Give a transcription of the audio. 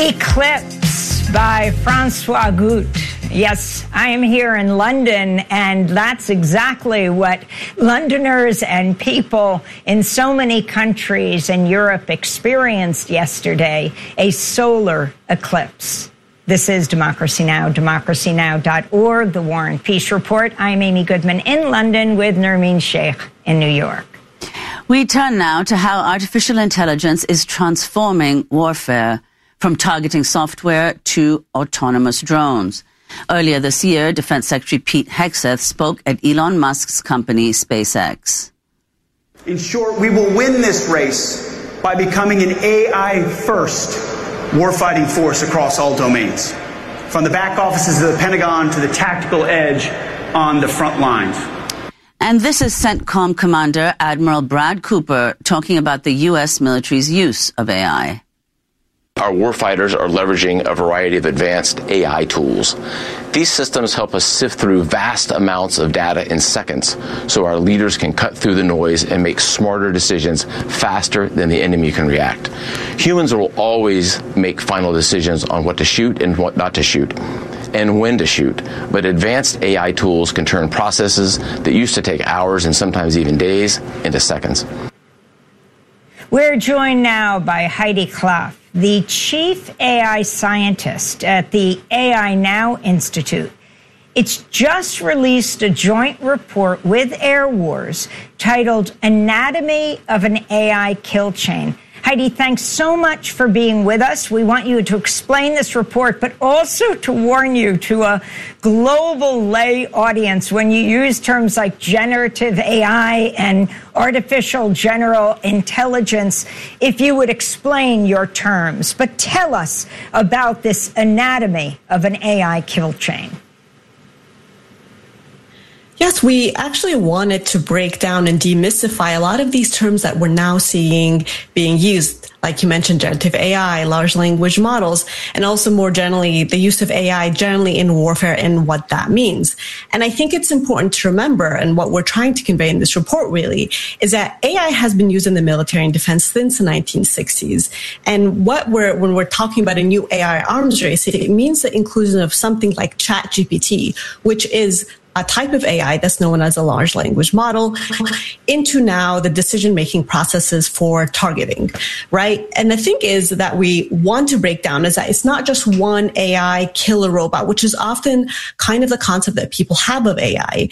Eclipse by Francois Gut. Yes, I am here in London, and that's exactly what Londoners and people in so many countries in Europe experienced yesterday, a solar eclipse. This is Democracy Now!, democracynow.org, The War and Peace Report. I'm Amy Goodman in London with Nermeen Sheikh in New York. We turn now to how artificial intelligence is transforming warfare, from targeting software to autonomous drones. Earlier this year, Defense Secretary Pete Hegseth spoke at Elon Musk's company, SpaceX. In short, we will win this race by becoming an AI-first warfighting force across all domains, from the back offices of the Pentagon to the tactical edge on the front lines. And this is CENTCOM Commander Admiral Brad Cooper talking about the U.S. military's use of AI. Our warfighters are leveraging a variety of advanced AI tools. These systems help us sift through vast amounts of data in seconds, so our leaders can cut through the noise and make smarter decisions faster than the enemy can react. Humans will always make final decisions on what to shoot and what not to shoot, and when to shoot. But advanced AI tools can turn processes that used to take hours and sometimes even days into seconds. We're joined now by Heidi Klaf, the chief AI scientist at the AI Now Institute. It's just released a joint report with Air Wars titled Anatomy of an AI Kill Chain. Heidi, thanks so much for being with us. We want you to explain this report, but also to warn you to a global lay audience when you use terms like generative AI and artificial general intelligence, if you would explain your terms. But tell us about this anatomy of an AI kill chain. Yes, we actually wanted to break down and demystify a lot of these terms that we're now seeing being used. Like you mentioned, generative AI, large language models, and also more generally, the use of AI generally in warfare and what that means. And I think it's important to remember, and what we're trying to convey in this report really, is that AI has been used in the military and defense since the 1960s. And when we're talking about a new AI arms race, it means the inclusion of something like ChatGPT, which is a type of AI that's known as a large language model, into now the decision-making processes for targeting, right? And the thing is that we want to break down is that it's not just one AI killer robot, which is often kind of the concept that people have of AI.